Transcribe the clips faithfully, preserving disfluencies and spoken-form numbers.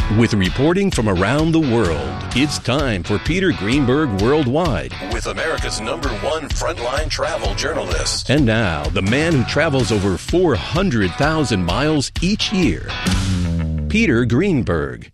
With reporting from around the world, it's time for Peter Greenberg Worldwide with America's number one frontline travel journalist. And now, the man who travels over four hundred thousand miles each year, Peter Greenberg.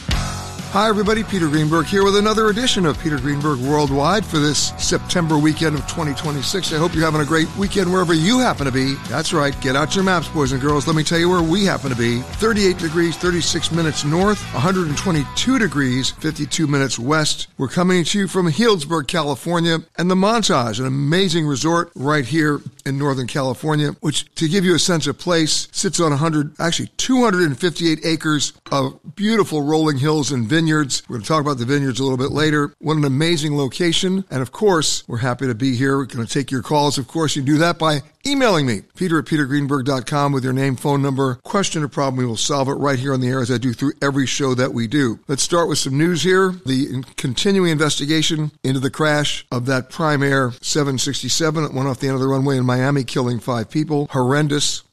Hi, everybody. Peter Greenberg here with another edition of Peter Greenberg Worldwide for this September weekend of twenty twenty-six. I hope you're having a great weekend wherever you happen to be. That's right. Get out your maps, boys and girls. Let me tell you where we happen to be. thirty-eight degrees, thirty-six minutes north, one hundred twenty-two degrees, fifty-two minutes west. We're coming to you from Healdsburg, California, and the Montage, an amazing resort right here in Northern California, which, to give you a sense of place, sits on one hundred, actually two hundred fifty-eight acres of beautiful rolling hills and vineyards. We're going to talk about the vineyards a little bit later. What an amazing location. And of course, we're happy to be here. We're going to take your calls. Of course, you do that by emailing me, Peter at peter greenberg dot com, with your name, phone number, question or problem. We will solve it right here on the air as I do through every show that we do. Let's start with some news here. The continuing investigation into the crash of that Prime Air seven sixty-seven that went off the end of the runway in Miami, killing five people. Horrendous.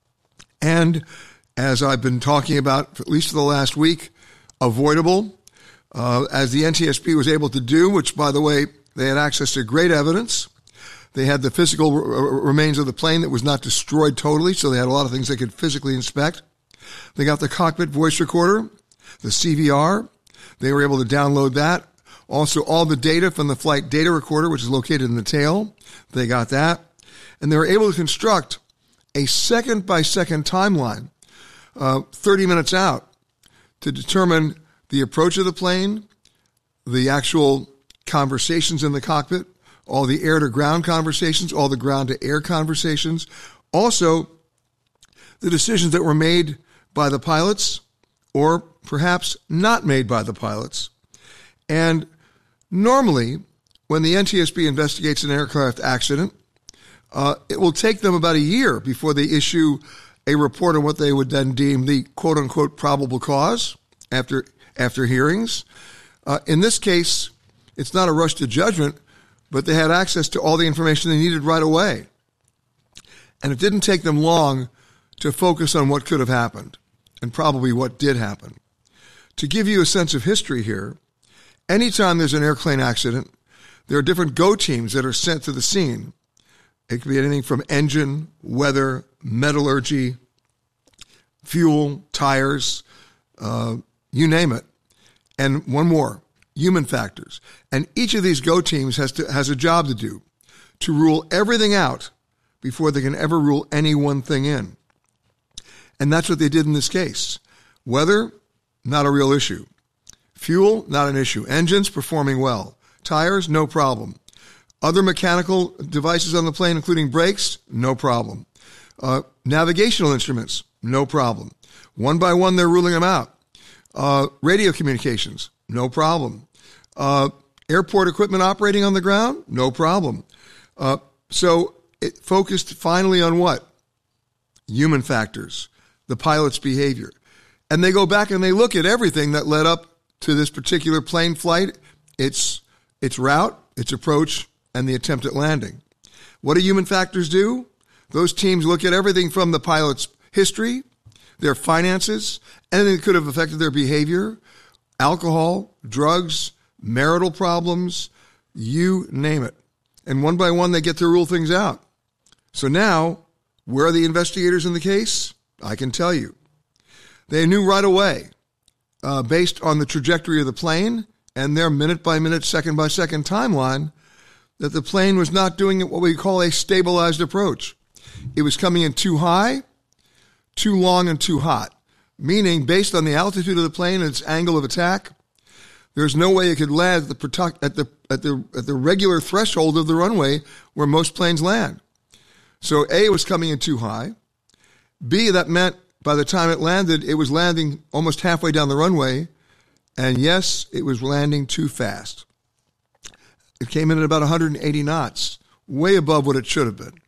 And as I've been talking about, for at least for the last week, avoidable, uh, as the N T S B was able to do, which, by the way, they had access to great evidence. They had the physical r- remains of the plane that was not destroyed totally, so they had a lot of things they could physically inspect. They got the cockpit voice recorder, the C V R. They were able to download that. Also, all the data from the flight data recorder, which is located in the tail. They got that. And they were able to construct a second-by-second timeline, uh, thirty minutes out, to determine the approach of the plane, the actual conversations in the cockpit, all the air-to-ground conversations, all the ground-to-air conversations, also the decisions that were made by the pilots or perhaps not made by the pilots. And normally, when the N T S B investigates an aircraft accident, uh, it will take them about a year before they issue a report on what they would then deem the quote-unquote probable cause after after hearings. Uh, in this case, it's not a rush to judgment, but they had access to all the information they needed right away. And it didn't take them long to focus on what could have happened and probably what did happen. To give you a sense of history here, anytime there's an airplane accident, there are different go teams that are sent to the scene. It could be anything from engine, weather, metallurgy, fuel, tires, uh, you name it. And one more, human factors. And each of these go teams has to has a job to do, to rule everything out before they can ever rule any one thing in. And that's what they did in this case. Weather, not a real issue. Fuel, not an issue. Engines, performing well. Tires, no problem. Other mechanical devices on the plane, including brakes, no problem. Uh, navigational instruments, no problem. One by one, they're ruling them out. Uh, radio communications, no problem. Uh, airport equipment operating on the ground, no problem. Uh, so it focused finally on what? Human factors, the pilot's behavior. And they go back and they look at everything that led up to this particular plane flight, its, its route, its approach, and the attempt at landing. What do human factors do? Those teams look at everything from the pilot's history, their finances, anything that could have affected their behavior, alcohol, drugs, marital problems, you name it. And one by one, they get to rule things out. So now, where are the investigators in the case? I can tell you. They knew right away, uh, based on the trajectory of the plane and their minute-by-minute, second-by-second timeline, that the plane was not doing what we call a stabilized approach. It was coming in too high, too long, and too hot, meaning based on the altitude of the plane and its angle of attack, there's no way it could land at the, protect, at the, at the, at the regular threshold of the runway where most planes land. So A, it was coming in too high. B, that meant by the time it landed, it was landing almost halfway down the runway. And yes, it was landing too fast. It came in at about one hundred eighty knots, way above what it should have been.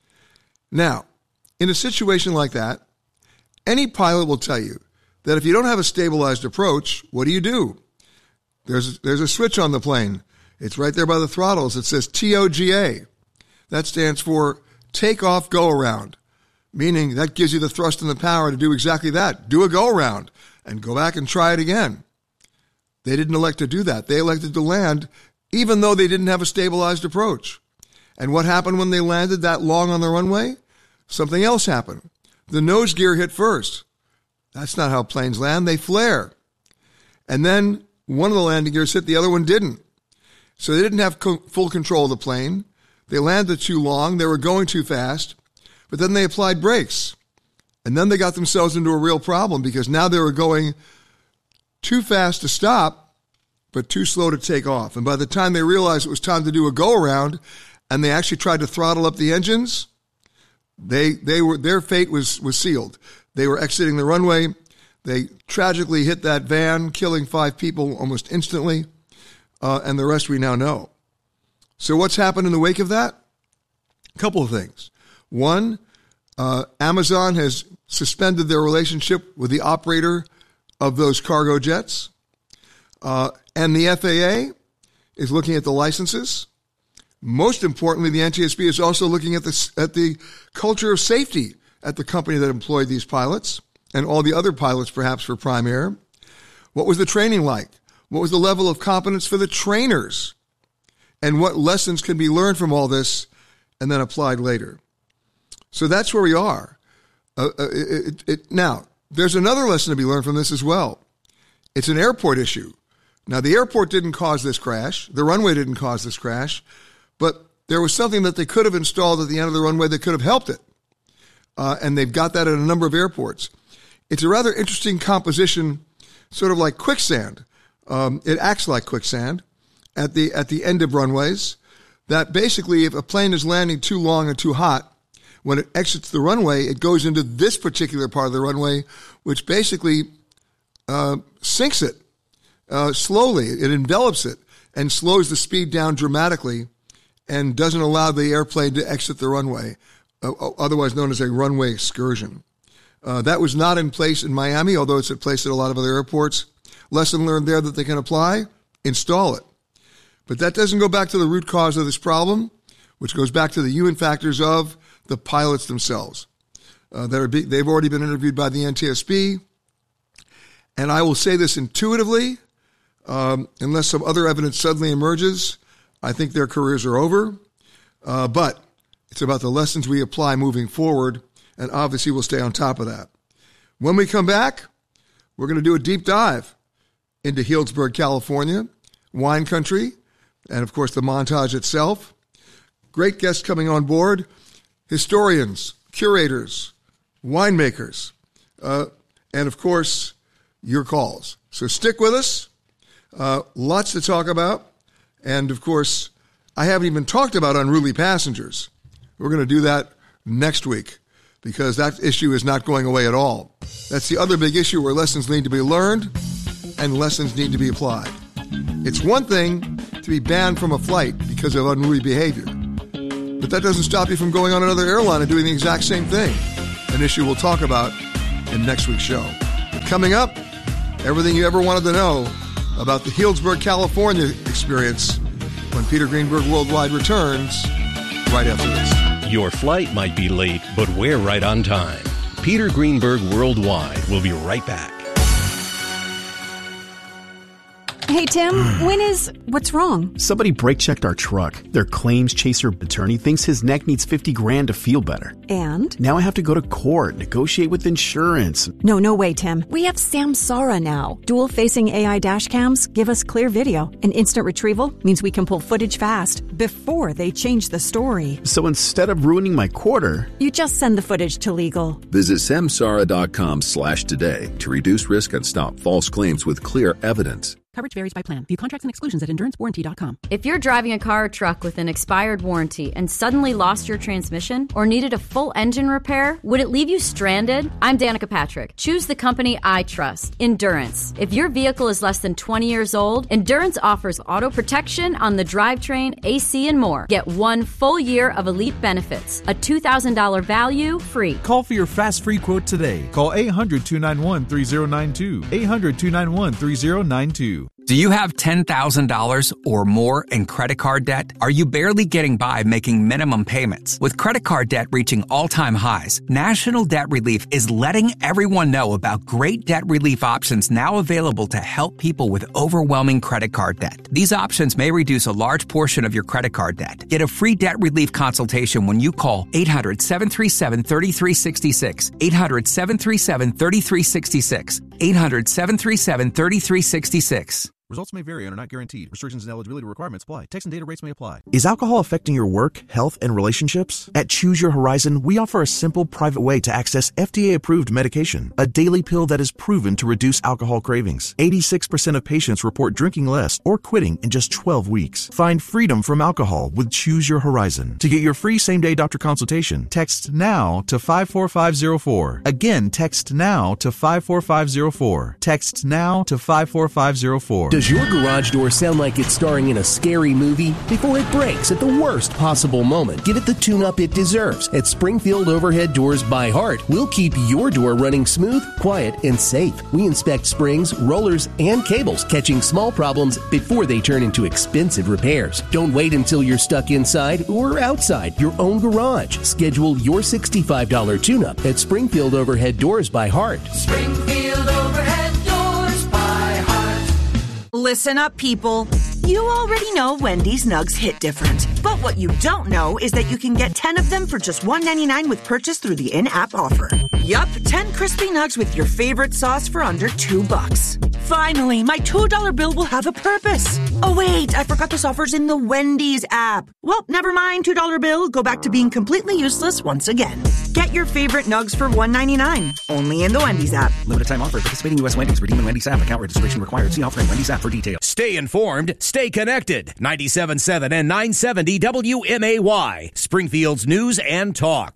Now, in a situation like that, any pilot will tell you that if you don't have a stabilized approach, what do you do? There's, there's a switch on the plane. It's right there by the throttles. It says T O G A. That stands for take off, go around, meaning that gives you the thrust and the power to do exactly that. Do a go around. and go back and try it again. They didn't elect to do that. They elected to land even though they didn't have a stabilized approach. And what happened when they landed that long on the runway? Something else happened. The nose gear hit first. That's not how planes land. They flare. And then one of the landing gears hit, the other one didn't. So they didn't have co- full control of the plane. They landed too long. They were going too fast. But then they applied brakes. And then they got themselves into a real problem because now they were going too fast to stop, but too slow to take off. And by the time they realized it was time to do a go-around and they actually tried to throttle up the engines, they they were their fate was, was sealed. They were exiting the runway. They tragically hit that van, killing five people almost instantly, uh, and the rest we now know. So what's happened in the wake of that? A couple of things. One, uh, Amazon has suspended their relationship with the operator of those cargo jets. Uh, and the F A A is looking at the licenses. Most importantly, the N T S B is also looking at the, at the culture of safety at the company that employed these pilots and all the other pilots, perhaps, for Prime Air. What was the training like? What was the level of competence for the trainers? And what lessons can be learned from all this and then applied later? So that's where we are. Uh, it, it, it, now, there's another lesson to be learned from this as well. It's an airport issue. Now, the airport didn't cause this crash. The runway didn't cause this crash. But there was something that they could have installed at the end of the runway that could have helped it. Uh, and they've got that at a number of airports. It's a rather interesting composition, sort of like quicksand. Um, it acts like quicksand at the at the end of runways, that basically if a plane is landing too long and too hot, when it exits the runway, it goes into this particular part of the runway, which basically uh, sinks it uh, slowly. It envelops it and slows the speed down dramatically and doesn't allow the airplane to exit the runway, uh, otherwise known as a runway excursion. Uh, that was not in place in Miami, although it's in place at a lot of other airports. Lesson learned there that they can apply, install it. But that doesn't go back to the root cause of this problem, which goes back to the human factors of the pilots themselves. Uh, that are be, they've already been interviewed by the N T S B. And I will say this intuitively, um, unless some other evidence suddenly emerges, I think their careers are over. Uh, but it's about the lessons we apply moving forward, and obviously we'll stay on top of that. When we come back, we're going to do a deep dive into Healdsburg, California, wine country, and of course the Montage itself. Great guests coming on board, historians, curators, winemakers, uh, and of course your calls. So stick with us. Uh, lots to talk about. And of course, I haven't even talked about unruly passengers. We're going to do that next week because that issue is not going away at all. That's the other big issue where lessons need to be learned and lessons need to be applied. It's one thing to be banned from a flight because of unruly behavior, but that doesn't stop you from going on another airline and doing the exact same thing, an issue we'll talk about in next week's show. But coming up, everything you ever wanted to know about the Healdsburg, California experience when Peter Greenberg Worldwide returns right after this. Your flight might be late, but we're right on time. Peter Greenberg Worldwide will be right back. Hey, Tim, when is... What's wrong? Somebody brake-checked our truck. Their claims chaser attorney thinks his neck needs fifty grand to feel better. And? Now I have to go to court, negotiate with insurance. No, no way, Tim. We have Samsara now. Dual-facing A I dash cams give us clear video. And instant retrieval means we can pull footage fast before they change the story. So instead of ruining my quarter... You just send the footage to legal. Visit samsara.com slash today to reduce risk and stop false claims with clear evidence. Coverage varies by plan. View contracts and exclusions at endurance warranty dot com. If you're driving a car or truck with an expired warranty and suddenly lost your transmission or needed a full engine repair, would it leave you stranded? I'm Danica Patrick. Choose the company I trust, Endurance. If your vehicle is less than twenty years old, Endurance offers auto protection on the drivetrain, A C, and more. Get one full year of elite benefits, a two thousand dollars value free. Call for your fast free quote today. Call eight hundred, two nine one, three zero nine two. eight hundred, two nine one, three zero nine two. Do you have ten thousand dollars or more in credit card debt? Are you barely getting by making minimum payments? With credit card debt reaching all-time highs, National Debt Relief is letting everyone know about great debt relief options now available to help people with overwhelming credit card debt. These options may reduce a large portion of your credit card debt. Get a free debt relief consultation when you call eight hundred, seven three seven, three three six six, eight hundred, seven three seven, three three six six, eight hundred, seven three seven, three three six six. Results may vary and are not guaranteed. Restrictions and eligibility requirements apply. Text and data rates may apply. Is alcohol affecting your work, health, and relationships? At Choose Your Horizon, we offer a simple, private way to access F D A-approved medication, a daily pill that is proven to reduce alcohol cravings. eighty-six percent of patients report drinking less or quitting in just twelve weeks. Find freedom from alcohol with Choose Your Horizon. To get your free same-day doctor consultation, text NOW to five four five zero four. Again, text NOW to five four five zero four. Text NOW to five four five zero four. Does your garage door sound like it's starring in a scary movie? Before it breaks at the worst possible moment, give it the tune-up it deserves. At Springfield Overhead Doors by Heart, we'll keep your door running smooth, quiet, and safe. We inspect springs, rollers, and cables, catching small problems before they turn into expensive repairs. Don't wait until you're stuck inside or outside your own garage. Schedule your sixty-five dollars tune-up at Springfield Overhead Doors by Heart. Springfield Overhead Doors by Heart. Listen up, people. You already know Wendy's Nugs hit different. But what you don't know is that you can get ten of them for just one dollar and ninety-nine cents with purchase through the in-app offer. Yup, ten crispy nugs with your favorite sauce for under two bucks. Finally, my two dollar bill will have a purpose. Oh wait, I forgot this offer's in the Wendy's app. Well, never mind, two dollar bill. Go back to being completely useless once again. Get your favorite nugs for one dollar and ninety-nine cents. Only in the Wendy's app. Limited time offer. Participating U S Wendy's. Redeem in Wendy's app. Account registration required. See offer in Wendy's app for details. Stay informed. Stay connected. ninety-seven point seven and nine seventy W M A Y. Springfield's News and Talk.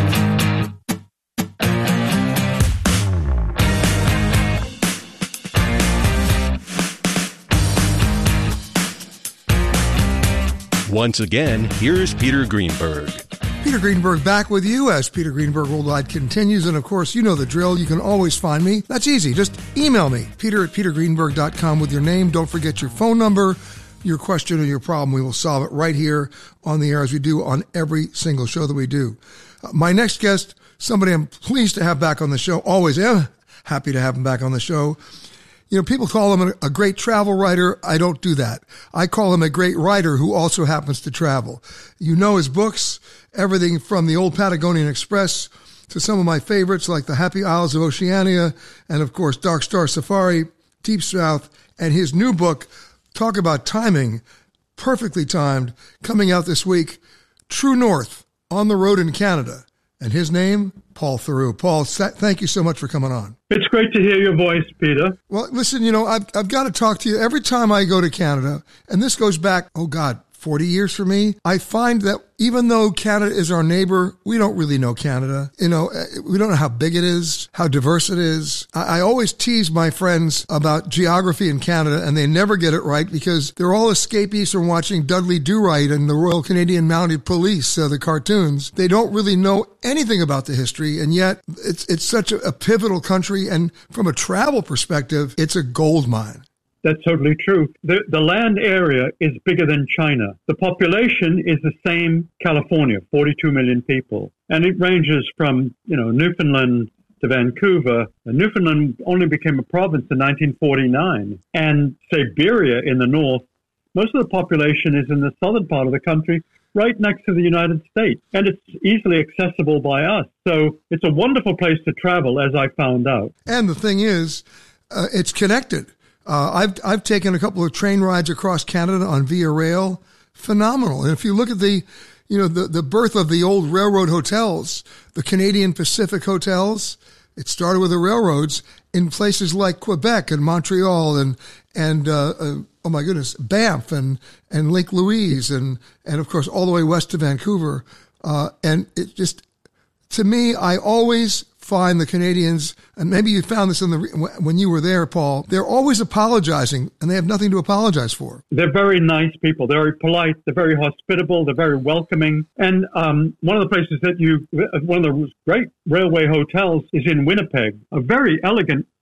Once again, here's Peter Greenberg. Peter Greenberg back with you as Peter Greenberg Worldwide continues. And of course, you know the drill. You can always find me. That's easy. Just email me, peter at peter greenberg dot com with your name. Don't forget your phone number, your question, or your problem. We will solve it right here on the air as we do on every single show that we do. Uh, my next guest, somebody I'm pleased to have back on the show. Always am happy to have him back on the show. You know, people call him a great travel writer. I don't do that. I call him a great writer who also happens to travel. You know his books, everything from the Old Patagonian Express to some of my favorites like The Happy Isles of Oceania and, of course, Dark Star Safari, Deep South, and his new book, talk about timing, perfectly timed, coming out this week, True North, On the Road in Canada. And his name, Paul Theroux. Paul, thank you so much for coming on. It's great to hear your voice, Peter. Well, listen, you know, I've, I've got to talk to you every time I go to Canada, and this goes back, oh God, forty years for me. I find that even though Canada is our neighbor, we don't really know Canada. You know, we don't know how big it is, how diverse it is. I, I always tease my friends about geography in Canada, and they never get it right because they're all escapees from watching Dudley Do-Right and the Royal Canadian Mounted Police, uh, the cartoons. They don't really know anything about the history, and yet it's it's such a, a pivotal country, and from a travel perspective, it's a gold mine. That's totally true. The, the land area is bigger than China. The population is the same California, forty-two million people. And it ranges from, you know, Newfoundland to Vancouver. And Newfoundland only became a province in nineteen forty-nine. And Siberia in the north, most of the population is in the southern part of the country, right next to the United States. And it's easily accessible by us. So it's a wonderful place to travel, as I found out. And the thing is, uh, it's connected. Uh, I've I've taken a couple of train rides across Canada on Via Rail. Phenomenal. And if you look at the, you know, the, the birth of the old railroad hotels, the Canadian Pacific hotels, it started with the railroads in places like Quebec and Montreal and, and, uh, uh oh my goodness, Banff and, and Lake Louise and, and of course all the way west to Vancouver. Uh, and it just, to me, I always find the Canadians, and maybe you found this in the when you were there, Paul, they're always apologizing, and they have nothing to apologize for. They're very nice people. They're very polite. They're very hospitable. They're very welcoming. And um, one of the places that you, one of the great railway hotels is in Winnipeg, a very elegant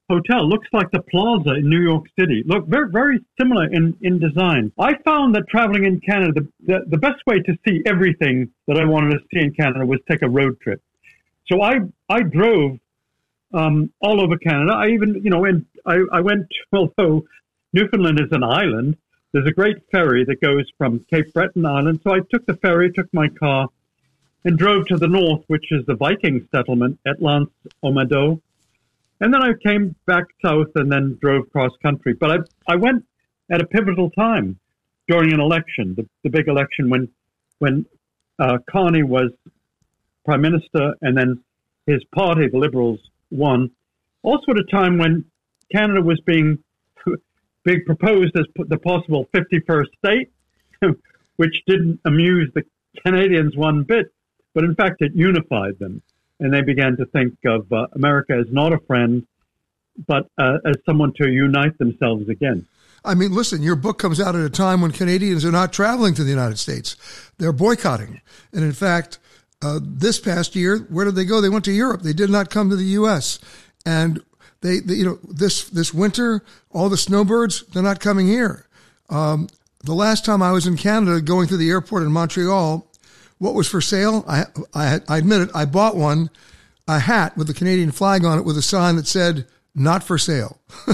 hotel looks like the Plaza in New York City. Look, very, very similar in, in design. I found that traveling in Canada, the, the, the best way to see everything that I wanted to see in Canada was take a road trip. So I I drove um, all over Canada. I even, you know, and I, I went, although Newfoundland is an island, there's a great ferry that goes from Cape Breton Island. So I took the ferry, took my car, and drove to the north, which is the Viking settlement at Lance au Meadow. And then I came back south and then drove cross country. But I I went at a pivotal time during an election, the, the big election when when uh, Carney was prime minister and then his party, the Liberals, won. Also at a time when Canada was being being proposed as the possible fifty-first state, which didn't amuse the Canadians one bit, but in fact it unified them. And they began to think of uh, America as not a friend, but uh, as someone to unite themselves again. I mean, listen, your book comes out at a time when Canadians are not traveling to the United States. They're boycotting. And in fact, uh, this past year, where did they go? They went to Europe. They did not come to the U S. And they, they you know, this, this winter, all the snowbirds, they're not coming here. Um, the last time I was in Canada going through the airport in Montreal, what was for sale? I, I, I admit it. I bought one, a hat with the Canadian flag on it with a sign that said, not for sale.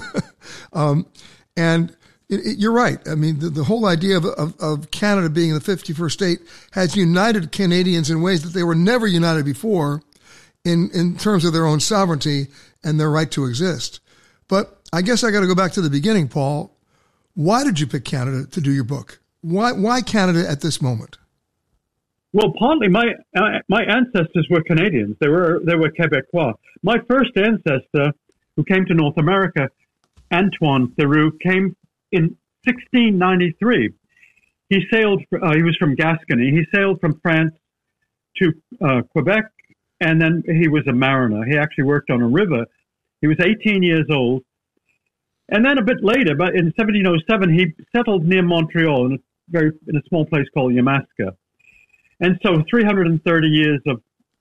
um, and it, it, you're right. I mean, the, the whole idea of, of, of Canada being the fifty-first state has united Canadians in ways that they were never united before in, in terms of their own sovereignty and their right to exist. But I guess I got to go back to the beginning, Paul. Why did you pick Canada to do your book? Why, why Canada at this moment? Well, partly my uh, my ancestors were Canadians. They were they were Quebecois. My first ancestor, who came to North America, Antoine Theroux, came in sixteen ninety-three. He sailed. Uh, he was from Gascony. He sailed from France to uh, Quebec, and then he was a mariner. He actually worked on a river. He was eighteen years old, and then a bit later, but in seventeen oh seven, he settled near Montreal in a very in a small place called Yamaska. And so three hundred thirty years of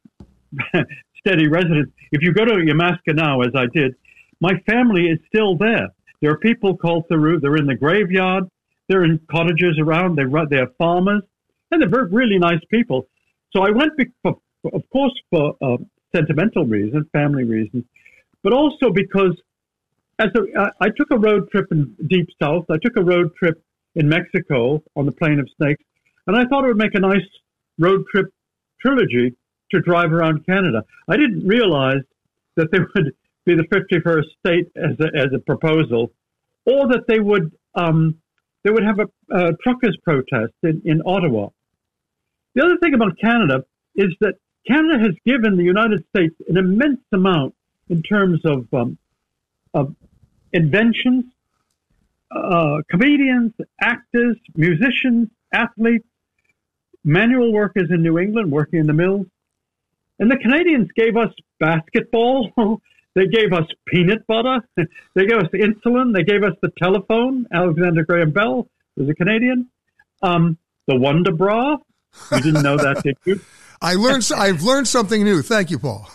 steady residence. If you go to Yamaska now, as I did, my family is still there. There are people called Theroux. They're in the graveyard. They're in cottages around. They run, they're farmers. And they're very, really nice people. So I went, for, of course, for uh, sentimental reasons, family reasons, but also because as a, I, I took a road trip in Deep South. I took a road trip in Mexico on the Plain of Snakes. And I thought it would make a nice road trip trilogy to drive around Canada. I didn't realize that they would be the fifty-first state as a, as a proposal, or that they would um, they would have a, a truckers' protest in, in Ottawa. The other thing about Canada is that Canada has given the United States an immense amount in terms of um, of inventions, uh, comedians, actors, musicians, athletes, manual workers in New England working in the mills. And the Canadians gave us basketball. They gave us peanut butter. They gave us insulin. They gave us the telephone. Alexander Graham Bell was a Canadian. Um, the Wonder Bra. You didn't know that, did you? I learned, I've learned something new. Thank you, Paul.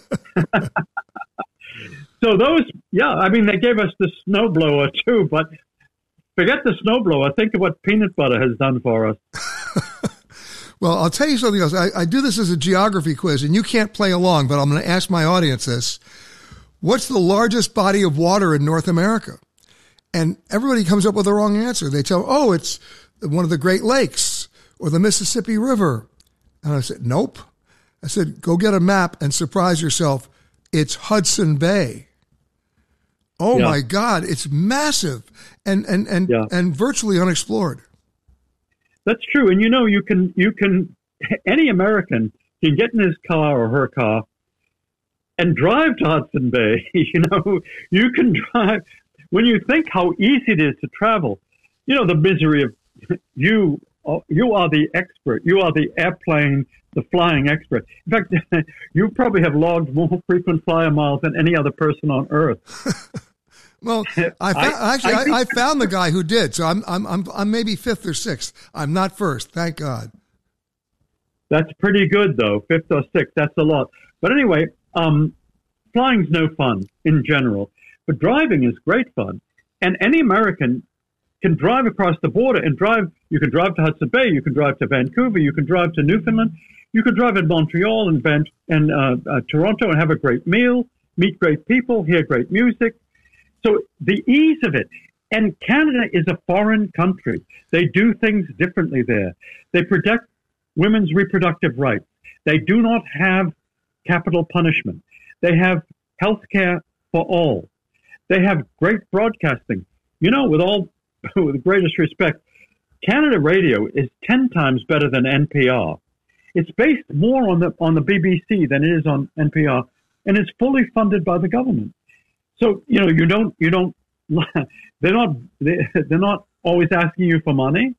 So those, yeah, I mean, they gave us the snowblower too, but forget the snowblower. Think of what peanut butter has done for us. Well, I'll tell you something else. I, I do this as a geography quiz, and you can't play along, but I'm going to ask my audience this. What's the largest body of water in North America? And everybody comes up with the wrong answer. They tell, oh, it's one of the Great Lakes or the Mississippi River. And I said, nope. I said, go get a map and surprise yourself. It's Hudson Bay. Oh, yeah. My God, it's massive and, and, and, yeah. and virtually unexplored. That's true. And, you know, you can, you can, any American can get in his car or her car and drive to Hudson Bay. You know, you can drive. When you think how easy it is to travel, you know, the misery of you, you are the expert. You are the airplane, the flying expert. In fact, you probably have logged more frequent flyer miles than any other person on Earth. Well, I, found, I actually I, I, I found the guy who did, so I'm I'm I'm I'm maybe fifth or sixth. I'm not first, thank God. That's pretty good, though. Fifth or sixth, that's a lot. But anyway, um, flying's no fun in general. But driving is great fun. And any American can drive across the border and drive. You can drive to Hudson Bay. You can drive to Vancouver. You can drive to Newfoundland. You can drive in Montreal and, Van, and uh, uh, Toronto and have a great meal, meet great people, hear great music. So the ease of it. And Canada is a foreign country. They do things differently there. They protect women's reproductive rights. They do not have capital punishment. They have health care for all. They have great broadcasting. You know, with all, with the greatest respect, Canada Radio is ten times better than N P R. It's based more on the on the B B C than it is on N P R, and it's fully funded by the government. So you know, you don't you don't they're not they're not always asking you for money,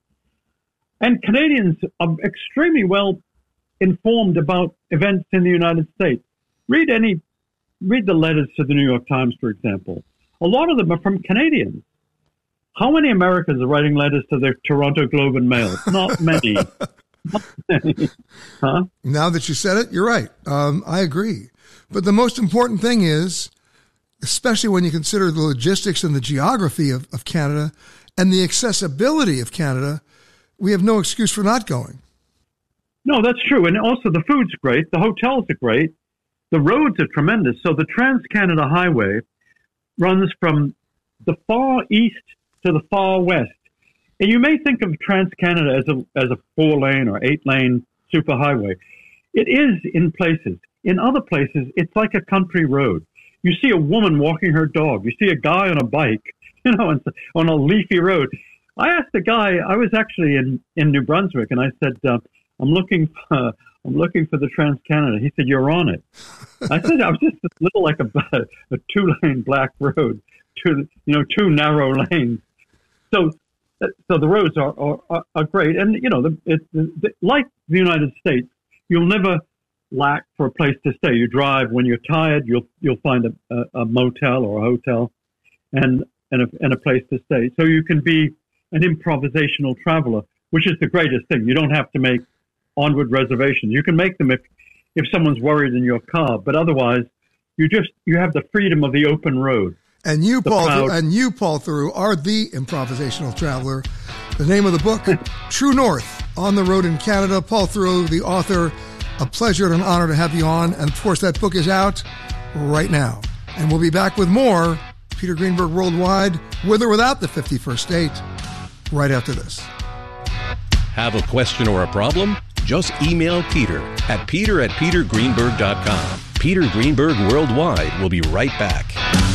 and Canadians are extremely well informed about events in the United States. Read any read the letters to the New York Times, for example. A lot of them are from Canadians. How many Americans are writing letters to the Toronto Globe and Mail? Not many. Not many. Huh? Now that you said it, you're right. Um, I agree. But the most important thing is, especially when you consider the logistics and the geography of, of Canada and the accessibility of Canada, we have no excuse for not going. No, that's true. And also the food's great. The hotels are great. The roads are tremendous. So the Trans-Canada Highway runs from the far east to the far west. And you may think of Trans-Canada as a as a four-lane or eight-lane superhighway. It is in places. In other places, it's like a country road. You see a woman walking her dog. You see a guy on a bike, you know, on a leafy road. I asked a guy, I was actually in, in New Brunswick, and I said, uh, I'm looking for, I'm looking for the Trans-Canada. He said, you're on it. I said, I was just a little like a, a two-lane black road, two, you know, two narrow lanes. So, so the roads are, are, are great. And, you know, the, it, the, like the United States, you'll never lack for a place to stay. You drive when you're tired, you'll, you'll find a, a, a motel or a hotel and, and, a, and a place to stay. So you can be an improvisational traveler, which is the greatest thing. You don't have to make onward reservations. You can make them if, if someone's worried in your car, but otherwise you just, you have the freedom of the open road. And you, Paul, Th- and you, Paul Theroux, are the improvisational traveler. The name of the book, True North, On the Road in Canada. Paul Theroux, the author. A pleasure and an honor to have you on. And, of course, that book is out right now. And we'll be back with more Peter Greenberg Worldwide, with or without the fifty-first state, right after this. Have a question or a problem? Just email Peter at peter at peter greenberg dot com. Peter Greenberg Worldwide will be right back.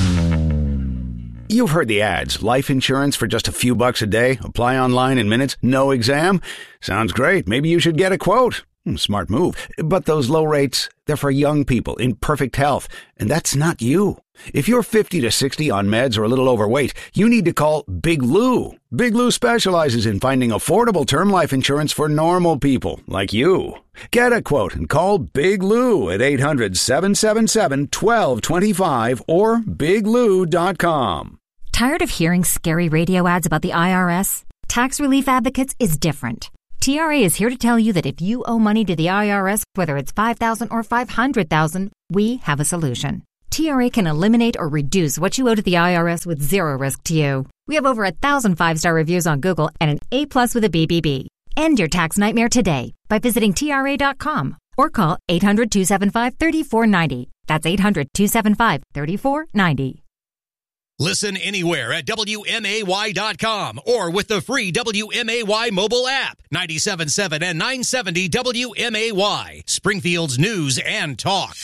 You've heard the ads. Life insurance for just a few bucks a day. Apply online in minutes. No exam. Sounds great. Maybe you should get a quote. Smart move. But those low rates, they're for young people in perfect health. And that's not you. If you're fifty to sixty on meds or a little overweight, you need to call Big Lou. Big Lou specializes in finding affordable term life insurance for normal people like you. Get a quote and call Big Lou at eight hundred, seven seven seven, one two two five or big lou dot com. Tired of hearing scary radio ads about the I R S? Tax Relief Advocates is different. T R A is here to tell you that if you owe money to the I R S, whether it's five thousand dollars or five hundred thousand dollars, we have a solution. T R A can eliminate or reduce what you owe to the I R S with zero risk to you. We have over a thousand five-star reviews on Google and an A-plus with a B B B. End your tax nightmare today by visiting T R A dot com or call eight hundred, two seven five, three four nine zero. That's eight hundred, two seven five, three four nine zero. Listen anywhere at W M A Y dot com or with the free W M A Y mobile app. ninety-seven point seven and nine seventy W M A Y, Springfield's news and talk.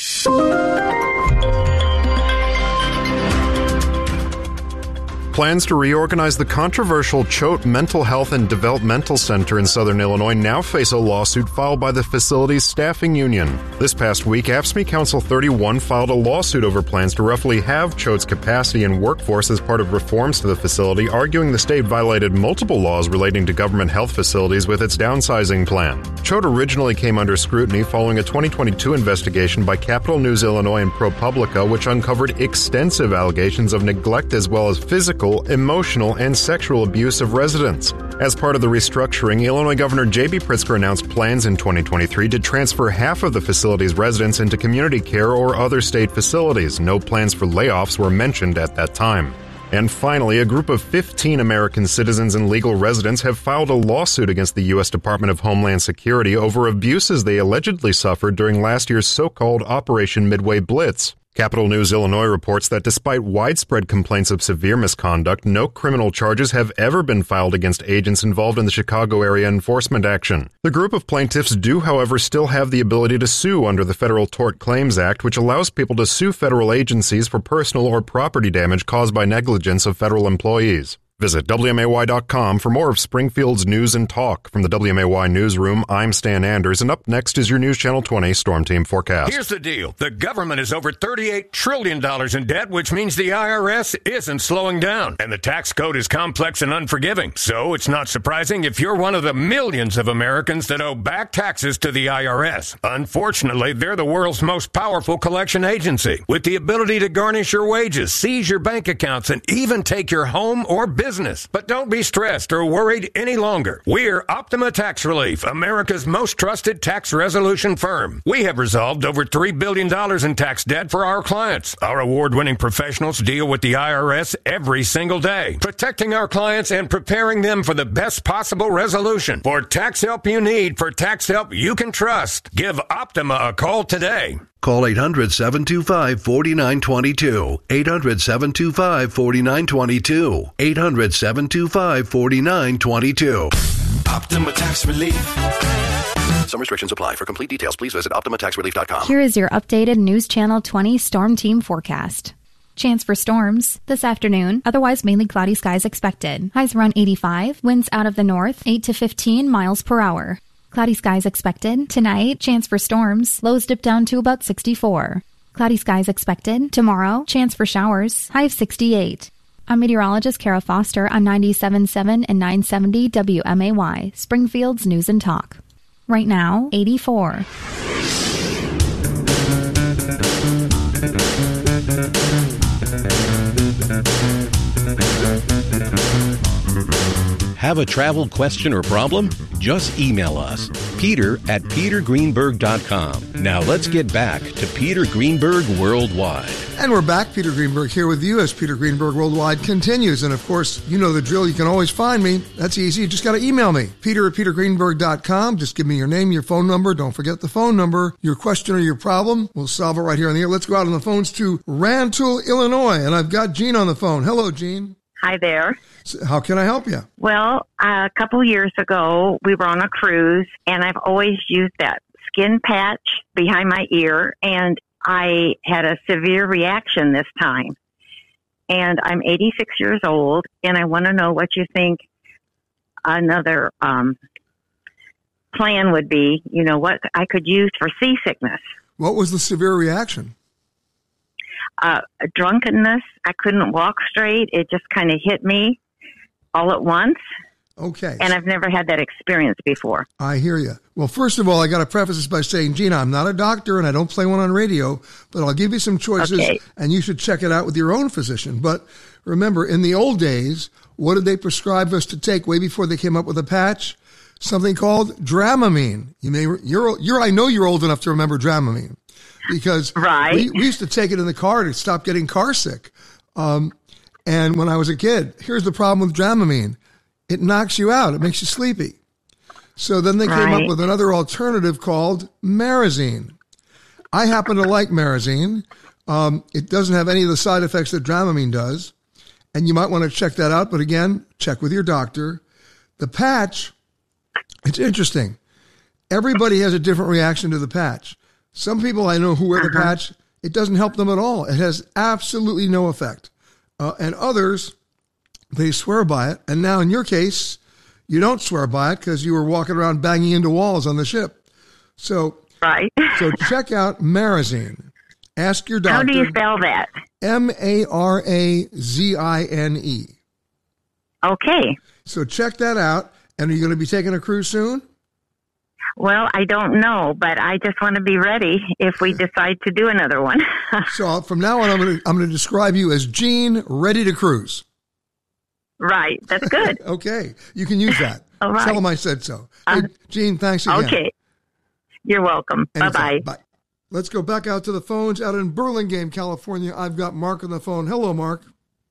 Plans to reorganize the controversial Choate Mental Health and Developmental Center in Southern Illinois now face a lawsuit filed by the facility's staffing union. This past week, A F S C M E Council thirty-one filed a lawsuit over plans to roughly halve Choate's capacity and workforce as part of reforms to the facility, arguing the state violated multiple laws relating to government health facilities with its downsizing plan. Choate originally came under scrutiny following a twenty twenty-two investigation by Capital News Illinois and ProPublica, which uncovered extensive allegations of neglect as well as physical physical, emotional, and sexual abuse of residents. As part of the restructuring, Illinois Governor J B. Pritzker announced plans in twenty twenty-three to transfer half of the facility's residents into community care or other state facilities. No plans for layoffs were mentioned at that time. And finally, a group of fifteen American citizens and legal residents have filed a lawsuit against the U S. Department of Homeland Security over abuses they allegedly suffered during last year's so-called Operation Midway Blitz. Capital News Illinois reports that despite widespread complaints of severe misconduct, no criminal charges have ever been filed against agents involved in the Chicago area enforcement action. The group of plaintiffs do, however, still have the ability to sue under the Federal Tort Claims Act, which allows people to sue federal agencies for personal or property damage caused by negligence of federal employees. Visit W M A Y dot com for more of Springfield's news and talk. From the W M A Y newsroom, I'm Stan Anders, and up next is your News Channel twenty Storm Team forecast. Here's the deal. The government is over thirty-eight trillion dollars in debt, which means the I R S isn't slowing down. And the tax code is complex and unforgiving. So it's not surprising if you're one of the millions of Americans that owe back taxes to the I R S. Unfortunately, they're the world's most powerful collection agency, with the ability to garnish your wages, seize your bank accounts, and even take your home or business. Business. But don't be stressed or worried any longer. We're Optima Tax Relief, America's most trusted tax resolution firm. We have resolved over three billion dollars in tax debt for our clients. Our award-winning professionals deal with the I R S every single day, protecting our clients and preparing them for the best possible resolution. For tax help you need, for tax help you can trust, give Optima a call today. Call eight hundred, seven two five, four nine two two. eight hundred, seven two five, four nine two two. eight hundred, seven two five, four nine two two. Optima Tax Relief. Some restrictions apply. For complete details, please visit Optima Tax Relief dot com. Here is your updated News Channel twenty Storm Team forecast. Chance for storms this afternoon, otherwise mainly cloudy skies expected. Highs around eighty-five, winds out of the north, eight to fifteen miles per hour. Cloudy skies expected. Tonight, chance for storms. Lows dip down to about sixty-four. Cloudy skies expected. Tomorrow, chance for showers. High of sixty-eight. I'm meteorologist Kara Foster on ninety-seven point seven and nine seventy W M A Y, Springfield's News and Talk. Right now, eighty-four. Have a travel question or problem? Just email us, Peter at peter greenberg dot com. Now let's get back to Peter Greenberg Worldwide. And we're back. Peter Greenberg here with you as Peter Greenberg Worldwide continues. And of course, you know the drill. You can always find me. That's easy. You just got to email me, Peter at peter greenberg dot com. Just give me your name, your phone number. Don't forget the phone number. Your question or your problem. We'll solve it right here on the air. Let's go out on the phones to Rantoul, Illinois. And I've got Jean on the phone. Hello, Jean. Hi there. So how can I help you? Well, a couple years ago, we were on a cruise, and I've always used that skin patch behind my ear, and I had a severe reaction this time. And I'm eighty-six years old, and I want to know what you think another um, plan would be, you know, what I could use for seasickness. What was the severe reaction? Uh, drunkenness. I couldn't walk straight. It just kind of hit me all at once. Okay. And I've never had that experience before. I hear you. Well, first of all, I got to preface this by saying, Gina, I'm not a doctor and I don't play one on radio, but I'll give you some choices okay. and you should check it out with your own physician. But remember, in the old days, what did they prescribe us to take way before they came up with a patch? Something called Dramamine. You may, you're, you're, I know you're old enough to remember Dramamine. Because right. we, we used to take it in the car to stop getting car sick. Um, and when I was a kid, here's the problem with Dramamine. It knocks you out. It makes you sleepy. So then they came right. up with another alternative called Marazine. I happen to like Marazine. Um, it doesn't have any of the side effects that Dramamine does. And you might want to check that out. But again, check with your doctor. The patch, it's interesting. Everybody has a different reaction to the patch. Some people I know who wear the uh-huh. patch, it doesn't help them at all. It has absolutely no effect. Uh, and others, they swear by it. And now in your case, you don't swear by it because you were walking around banging into walls on the ship. So, right. so check out Marazine. Ask your doctor. How do you spell that? M A R A Z I N E. Okay. So check that out. And are you going to be taking a cruise soon? Well, I don't know, but I just want to be ready if we decide to do another one. So from now on, I'm going to I'm going to describe you as Jean, ready to cruise. Right. That's good. Okay. You can use that. All right. Tell them I said so. Hey, Uh, Gene, thanks again. Okay. You're welcome. Anytime. Bye-bye. Bye. Let's go back out to the phones out in Burlingame, California. I've got Mark on the phone. Hello, Mark.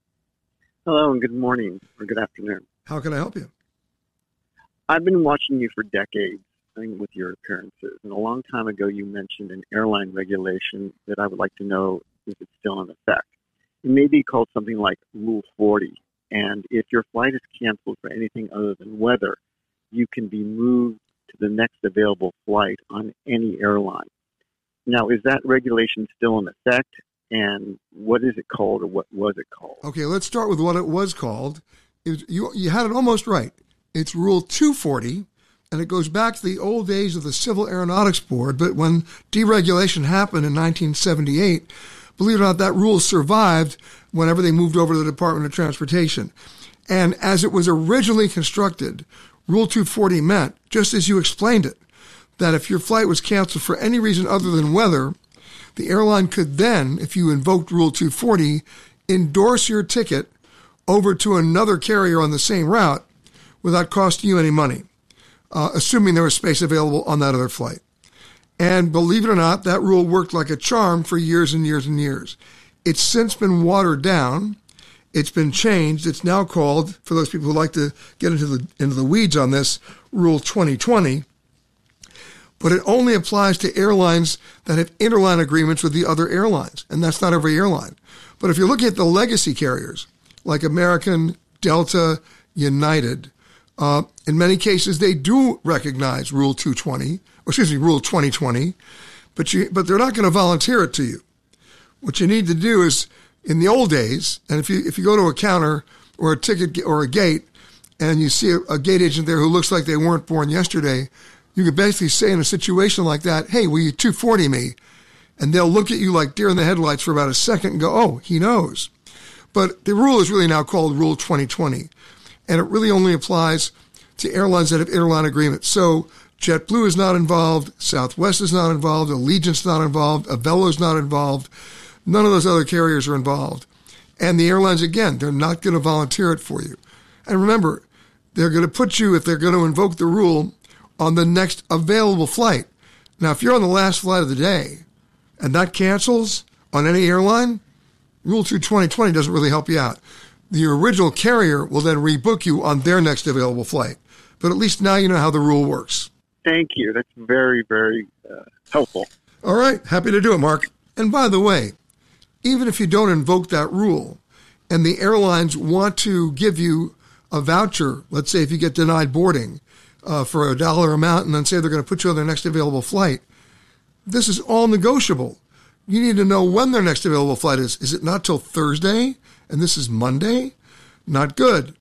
Hello, and good morning, or good afternoon. How can I help you? I've been watching you for decades, I think, with your appearances. And a long time ago, you mentioned an airline regulation that I would like to know if it's still in effect. It may be called something like Rule forty. And if your flight is canceled for anything other than weather, you can be moved to the next available flight on any airline. Now, is that regulation still in effect? And what is it called, or what was it called? Okay, let's start with what it was called. It was, you, you had it almost right. It's Rule two forty, and it goes back to the old days of the Civil Aeronautics Board. But when deregulation happened in nineteen seventy-eight, believe it or not, that rule survived whenever they moved over to the Department of Transportation. And as it was originally constructed, Rule two forty meant, just as you explained it, that if your flight was canceled for any reason other than weather, the airline could then, if you invoked Rule two forty, endorse your ticket over to another carrier on the same route without costing you any money, uh, assuming there was space available on that other flight. And believe it or not, that rule worked like a charm for years and years and years. It's since been watered down. It's been changed. It's now called, for those people who like to get into the into the weeds on this, Rule twenty twenty. But it only applies to airlines that have interline agreements with the other airlines, and that's not every airline. But if you're looking at the legacy carriers, like American, Delta, United, uh, in many cases they do recognize Rule two twenty, or excuse me, Rule twenty twenty, but you but they're not going to volunteer it to you. What you need to do is, in the old days, and if you if you go to a counter or a ticket or a gate, and you see a, a gate agent there who looks like they weren't born yesterday, you could basically say in a situation like that, "Hey, will you two forty me?" And they'll look at you like deer in the headlights for about a second and go, "Oh, he knows." But the rule is really now called Rule twenty twenty, and it really only applies to airlines that have airline agreements. So JetBlue is not involved, Southwest is not involved, Allegiant's not involved, Avelo's not involved. None of those other carriers are involved. And the airlines, again, they're not going to volunteer it for you. And remember, they're going to put you, if they're going to invoke the rule, on the next available flight. Now, if you're on the last flight of the day and that cancels on any airline, Rule two twenty twenty doesn't really help you out. The original carrier will then rebook you on their next available flight. But at least now you know how the rule works. Thank you. That's very, very uh, helpful. All right. Happy to do it, Mark. And by the way, even if you don't invoke that rule and the airlines want to give you a voucher, let's say if you get denied boarding uh, for a dollar amount and then say they're going to put you on their next available flight, this is all negotiable. You need to know when their next available flight is. Is it not till Thursday and this is Monday? Not good.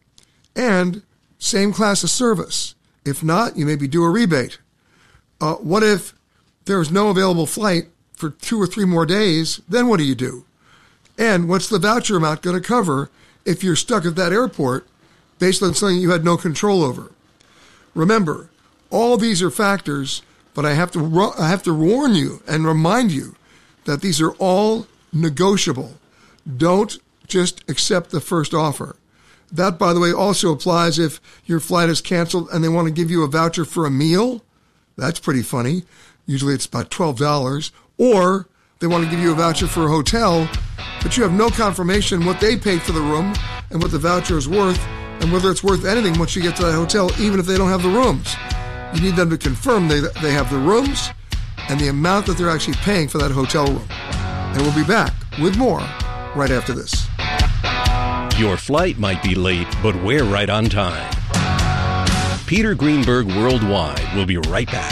And same class of service. If not, you maybe do a rebate. Uh, what if there's no available flight for two or three more days? Then what do you do? And what's the voucher amount going to cover if you're stuck at that airport based on something you had no control over? Remember, all these are factors, but I have to I have to warn you and remind you that these are all negotiable. Don't just accept the first offer. That, by the way, also applies if your flight is canceled and they want to give you a voucher for a meal. That's pretty funny. Usually it's about twelve dollars. Or they want to give you a voucher for a hotel, but you have no confirmation what they paid for the room and what the voucher is worth and whether it's worth anything once you get to that hotel, even if they don't have the rooms. You need them to confirm they, they have the rooms and the amount that they're actually paying for that hotel room. And we'll be back with more right after this. Your flight might be late, but we're right on time. Peter Greenberg Worldwide will be right back.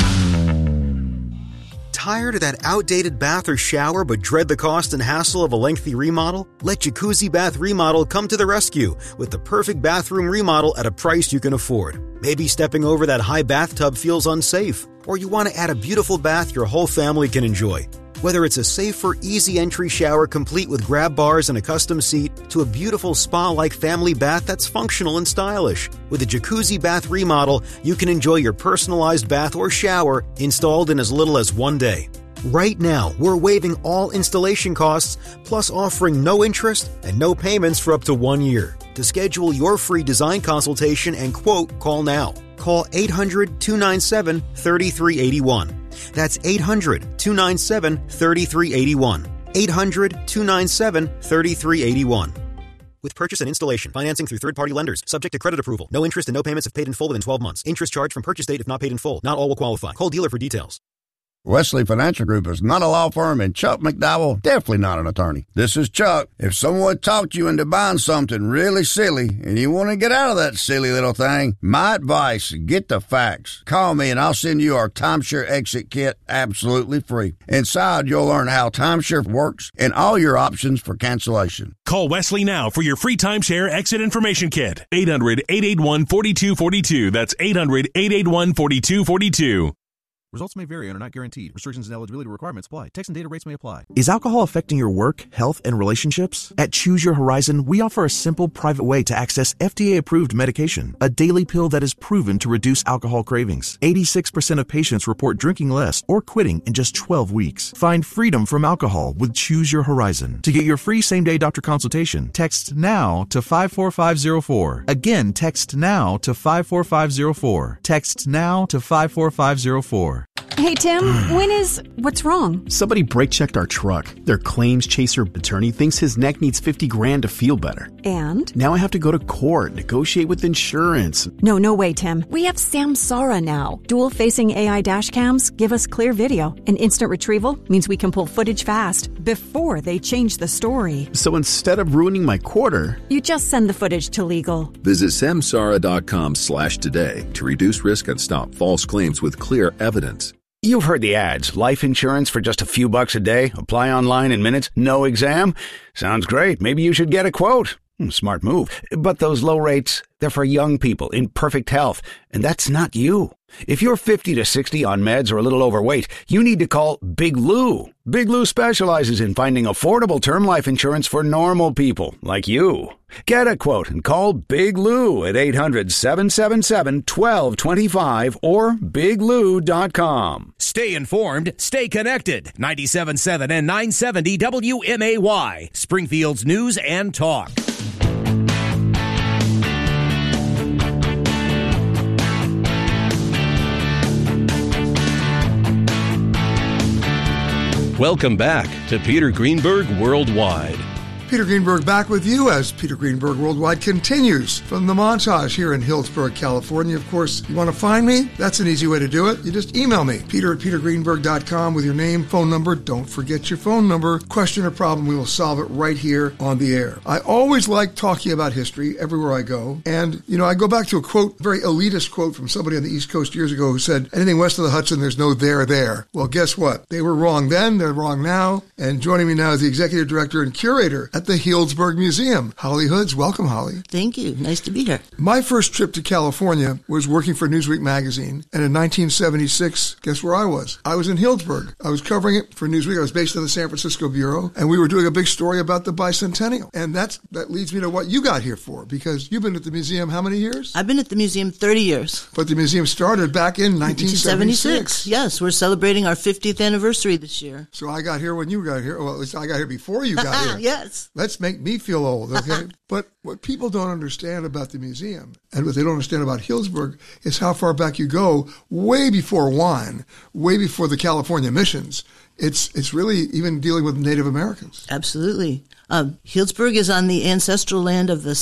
Tired of that outdated bath or shower but dread the cost and hassle of a lengthy remodel? Let Jacuzzi Bath Remodel come to the rescue with the perfect bathroom remodel at a price you can afford. Maybe stepping over that high bathtub feels unsafe, or you want to add a beautiful bath your whole family can enjoy. Whether it's a safer, easy entry shower complete with grab bars and a custom seat, to a beautiful spa-like family bath that's functional and stylish. With a Jacuzzi Bath Remodel, you can enjoy your personalized bath or shower installed in as little as one day. Right now, we're waiving all installation costs, plus offering no interest and no payments for up to one year. To schedule your free design consultation and quote, call now. Call eight hundred, two nine seven, three three eight one. That's eight hundred, two nine seven, three three eight one. eight hundred, two nine seven, three three eight one. With purchase and installation, financing through third-party lenders, subject to credit approval. No interest and no payments if paid in full within twelve months. Interest charged from purchase date if not paid in full. Not all will qualify. Call dealer for details. Wesley Financial Group is not a law firm, and Chuck McDowell definitely not an attorney. This is Chuck. If someone talked you into buying something really silly and you want to get out of that silly little thing, my advice, get the facts. Call me and I'll send you our timeshare exit kit absolutely free. Inside, you'll learn how timeshare works and all your options for cancellation. Call Wesley now for your free timeshare exit information kit. eight hundred, eight eight one, four two four two. That's eight hundred, eight eight one, four two four two. Results may vary and are not guaranteed. Restrictions and eligibility requirements apply. Text and data rates may apply. Is alcohol affecting your work, health, and relationships? At Choose Your Horizon, we offer a simple, private way to access F D A-approved medication, a daily pill that is proven to reduce alcohol cravings. eighty-six percent of patients report drinking less or quitting in just twelve weeks. Find freedom from alcohol with Choose Your Horizon. To get your free same-day doctor consultation, text NOW to five four five zero four. Again, text NOW to five four five zero four. Text NOW to five four five zero four. Hey, Tim, when is... What's wrong? Somebody brake-checked our truck. Their claims chaser attorney thinks his neck needs fifty grand to feel better. And? Now I have to go to court, negotiate with insurance. No, no way, Tim. We have Samsara now. Dual-facing A I dash cams give us clear video. And instant retrieval means we can pull footage fast before they change the story. So instead of ruining my quarter... You just send the footage to legal. Visit samsara.com slash today to reduce risk and stop false claims with clear evidence. You've heard the ads. Life insurance for just a few bucks a day. Apply online in minutes. No exam. Sounds great. Maybe you should get a quote. Smart move. But those low rates, they're for young people in perfect health. And that's not you. If you're fifty to sixty on meds or a little overweight, you need to call Big Lou. Big Lou specializes in finding affordable term life insurance for normal people like you. Get a quote and call Big Lou at eight hundred, seven seven seven, one two two five or big lou dot com. Stay informed, stay connected. ninety-seven point seven and nine seventy W M A Y, Springfield's News and Talk. Welcome back to Peter Greenberg Worldwide. Peter Greenberg back with you as Peter Greenberg Worldwide continues from the montage here in Hillsborough, California. Of course, you want to find me? That's an easy way to do it. You just email me, peter at peter greenberg dot com with your name, phone number. Don't forget your phone number. Question or problem, we will solve it right here on the air. I always like talking about history everywhere I go. And, you know, I go back to a quote, very elitist quote from somebody on the East Coast years ago who said, anything west of the Hudson, there's no there there. Well, guess what? They were wrong then, they're wrong now. And joining me now is the executive director and curator at the Healdsburg Museum. Holly Hoods, welcome, Holly. Thank you. Nice to be here. My first trip to California was working for Newsweek magazine, and in nineteen seventy-six, guess where I was? I was in Healdsburg. I was covering it for Newsweek. I was based in the San Francisco bureau, and we were doing a big story about the bicentennial. And that's that leads me to what you got here for, because you've been at the museum how many years? I've been at the museum thirty years. But the museum started back in nineteen seventy-six. Yes, we're celebrating our fiftieth anniversary this year. So I got here when you got here. Well, at least I got here before you got here. Yes. Let's make me feel old, okay? But what people don't understand about the museum, and what they don't understand about Healdsburg, is how far back you go, way before wine, way before the California missions. It's it's really even dealing with Native Americans. Absolutely. Um, Healdsburg is on the ancestral land of the